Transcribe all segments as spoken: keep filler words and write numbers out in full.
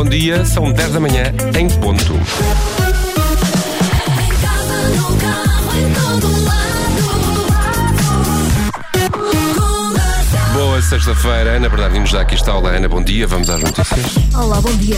bom dia, são dez da manhã em ponto. Boa sexta-feira, Ana Bernardino já aqui está. Olá, Ana, bom dia, vamos às notícias. Olá, bom dia.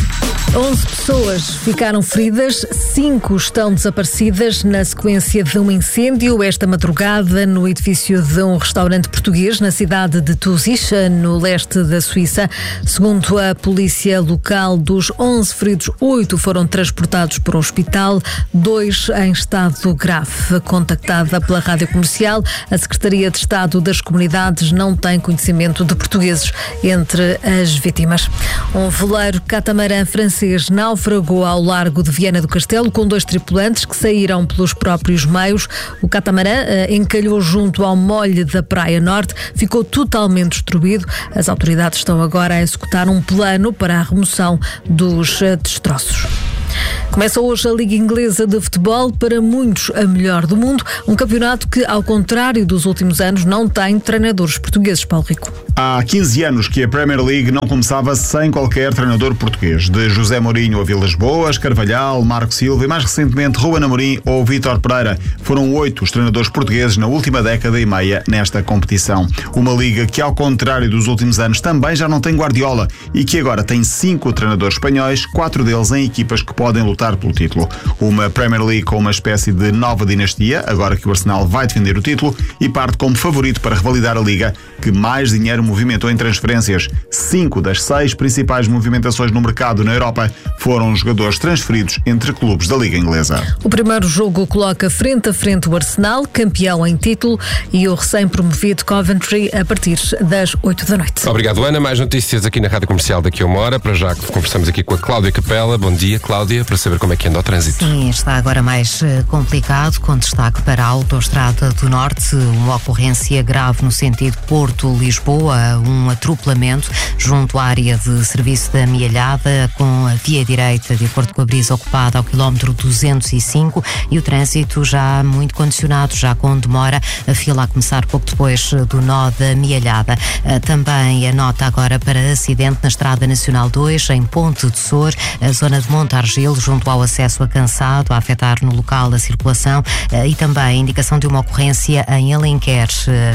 onze pessoas ficaram feridas, cinco estão desaparecidas na sequência de um incêndio esta madrugada no edifício de um restaurante português na cidade de Tuzis, no leste da Suíça. Segundo a polícia local, dos onze feridos, oito foram transportados para o hospital, dois em estado grave. Contactada pela Rádio Comercial, a Secretaria de Estado das Comunidades não tem conhecimento de portugueses entre as vítimas. Um veleiro catamarã francês naufragou ao largo de Viana do Castelo com dois tripulantes que saíram pelos próprios meios. O catamarã uh, encalhou junto ao molhe da Praia Norte, ficou totalmente destruído. As autoridades estão agora a executar um plano para a remoção dos uh, destroços. Começa hoje a Liga Inglesa de Futebol, para muitos a melhor do mundo, um campeonato que, ao contrário dos últimos anos, não tem treinadores portugueses. Paulo Rico. Há quinze anos que a Premier League não começava sem qualquer treinador português. De José Mourinho a Vilas Boas, Carvalhal, Marco Silva e mais recentemente Ruben Amorim ou Vítor Pereira. Foram oito os treinadores portugueses na última década e meia nesta competição. Uma liga que, ao contrário dos últimos anos, também já não tem Guardiola e que agora tem cinco treinadores espanhóis, quatro deles em equipas que podem lutar pelo título. Uma Premier League com uma espécie de nova dinastia, agora que o Arsenal vai defender o título e parte como favorito para revalidar a liga, que mais dinheiro movimentou em transferências. Cinco das seis principais movimentações no mercado na Europa foram jogadores transferidos entre clubes da Liga Inglesa. O primeiro jogo coloca frente a frente o Arsenal, campeão em título, e o recém-promovido Coventry a partir das oito da noite. Obrigado, Ana. Mais notícias aqui na Rádio Comercial daqui a uma hora. Para já que conversamos aqui com a Cláudia Capela. Bom dia, Cláudia, para saber como é que anda o trânsito. Sim, está agora mais complicado, com destaque para a Autostrada do Norte, uma ocorrência grave no sentido Porto-Lisboa, um atropelamento junto à área de serviço da Mialhada, com a via direita, de acordo com a brisa, ocupada ao quilómetro duzentos e cinco, e o trânsito já muito condicionado, já com demora, a fila a começar pouco depois do nó da Mialhada. Também a nota agora para acidente na Estrada Nacional dois, em Ponte de Sor, a zona de Montargil, junto ao acesso a Cansado, a afetar no local a circulação, e também a indicação de uma ocorrência em Alenquer,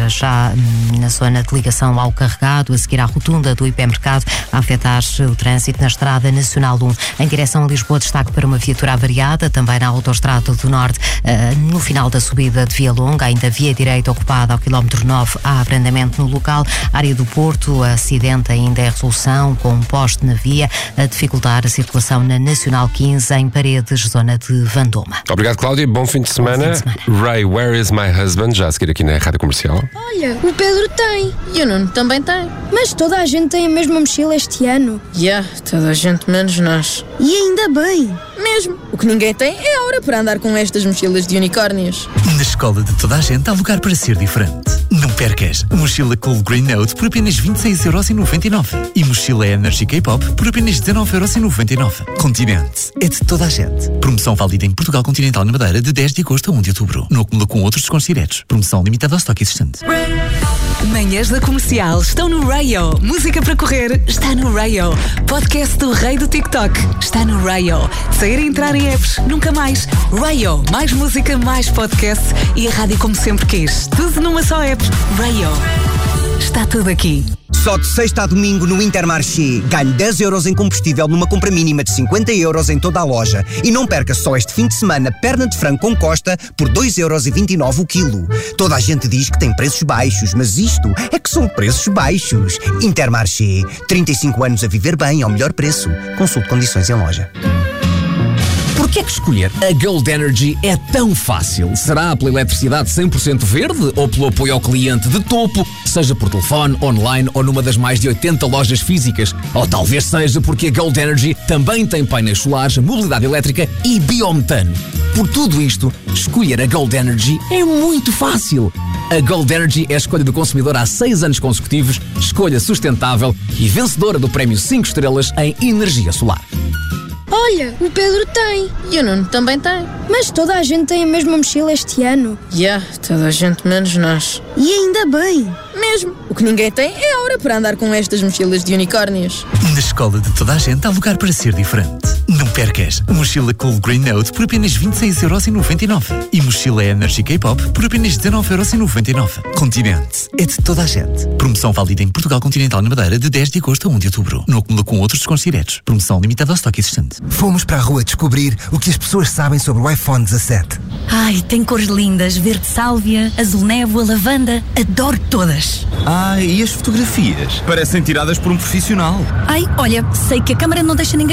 já na zona de ligação ao Carregado, a seguir à rotunda do hipermercado, a afetar o trânsito na Estrada Nacional um. Em direção a Lisboa, destaque para uma viatura avariada, também na Autostrada do Norte, no final da subida de Via Longa, ainda via direita ocupada ao quilómetro nove, há abrandamento no local. Área do Porto, acidente ainda é resolução, com um poste na via, a dificultar a circulação na Nacional quinze, em Paredes, zona de Vandoma. Obrigado, Cláudia. Bom fim de semana. Bom fim de semana. Ray, Where is my husband? Já a seguir aqui na Rádio Comercial. Olha, o Pedro tem. E o Nuno também tem. Mas toda a gente tem a mesma mochila este ano. Já, yeah, toda a gente menos nós. E ainda bem. Mesmo. O que ninguém tem é a hora para andar com estas mochilas de unicórnios. Na escola de toda a gente há lugar para ser diferente. Não percas. Mochila Cool Green Note por apenas vinte e seis euros e noventa e nove. E mochila Energy K-Pop por apenas dezanove euros e noventa e nove. Continente. É de toda a gente. Promoção válida em Portugal Continental na Madeira de dez de agosto a um de outubro. Não acumula com outros descontos diretos. Promoção limitada ao estoque existente. Manhãs da Comercial estão no Rayo. Música para correr está no Rayo. Podcast do rei do TikTok está no Rayo. Sair e entrar em apps, nunca mais. Rayo. Mais música, mais podcast e a rádio como sempre quis. Tudo numa só app. Rayo. Está tudo aqui. Só de sexta a domingo no Intermarché. Ganhe dez euros em combustível numa compra mínima de cinquenta euros em toda a loja. E não perca só este fim de semana perna de frango com costa por dois euros e vinte e nove o quilo. Toda a gente diz que tem preços baixos, mas isto é que são preços baixos. Intermarché. trinta e cinco anos a viver bem ao melhor preço. Consulte condições em loja. Por que é que escolher a Gold Energy é tão fácil? Será pela eletricidade cem por cento verde ou pelo apoio ao cliente de topo, seja por telefone, online ou numa das mais de oitenta lojas físicas? Ou talvez seja porque a Gold Energy também tem painéis solares, mobilidade elétrica e biometano. Por tudo isto, escolher a Gold Energy é muito fácil. A Gold Energy é a escolha do consumidor há seis anos consecutivos, escolha sustentável e vencedora do prémio cinco estrelas em energia solar. Olha, o Pedro tem. E o Nuno também tem. Mas toda a gente tem a mesma mochila este ano. Já, yeah, toda a gente menos nós. E ainda bem. Mesmo. O que ninguém tem é hora para andar com estas mochilas de unicórnios. Na escola de toda a gente há lugar para ser diferente. Não percas. Mochila Cool Green Note por apenas vinte e seis euros e noventa e nove. E mochila Energy K-Pop por apenas dezenove euros e noventa e nove. Continente. É de toda a gente. Promoção válida em Portugal Continental na Madeira de dez de agosto a um de outubro. No acúmulo com outros descontos diretos. Promoção limitada ao estoque existente. Fomos para a rua descobrir o que as pessoas sabem sobre o iPhone dezassete. Ai, tem cores lindas. Verde sálvia, azul névoa, lavanda. Adoro todas. Ai, e as fotografias? Parecem tiradas por um profissional. Ai, olha, sei que a câmara não deixa ninguém